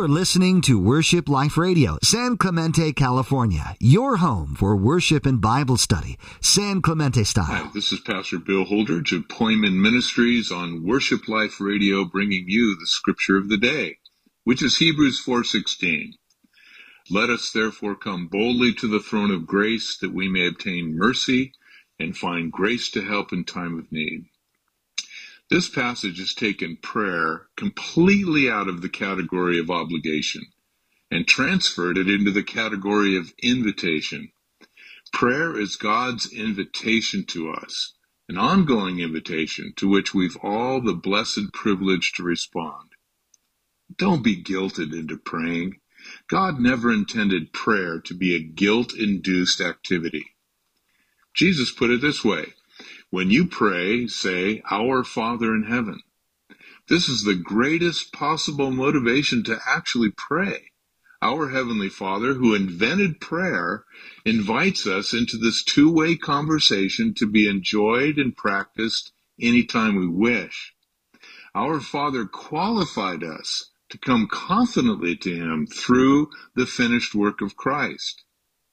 You're listening to Worship Life Radio, San Clemente, California. Your home for worship and Bible study, San Clemente style. Hi, this is Pastor Bill Holdridge of Poyman Ministries on Worship Life Radio, bringing you the scripture of the day, which is Hebrews 4:16. Let us therefore come boldly to the throne of grace, that we may obtain mercy and find grace to help in time of need. This passage has taken prayer completely out of the category of obligation and transferred it into the category of invitation. Prayer is God's invitation to us, an ongoing invitation to which we've all the blessed privilege to respond. Don't be guilted into praying. God never intended prayer to be a guilt-induced activity. Jesus put it this way: when you pray, say, "Our Father in heaven." This is the greatest possible motivation to actually pray. Our Heavenly Father, who invented prayer, invites us into this two-way conversation to be enjoyed and practiced anytime we wish. Our Father qualified us to come confidently to Him through the finished work of Christ.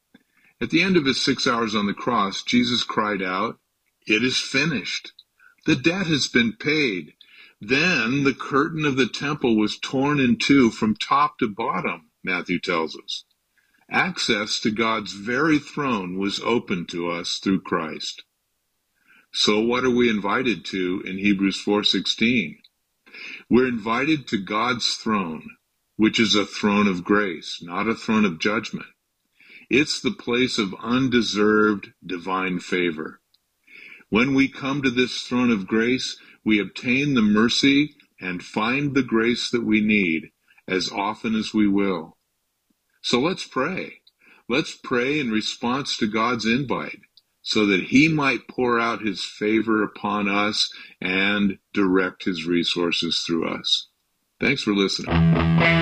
At the end of His 6 hours on the cross, Jesus cried out, "It is finished." The debt has been paid. Then the curtain of the temple was torn in two from top to bottom, Matthew tells us. Access to God's very throne was open to us through Christ. So what are we invited to in Hebrews 4:16? We're invited to God's throne, which is a throne of grace, not a throne of judgment. It's the place of undeserved divine favor. When we come to this throne of grace, we obtain the mercy and find the grace that we need as often as we will. So let's pray. Let's pray in response to God's invite so that He might pour out His favor upon us and direct His resources through us. Thanks for listening.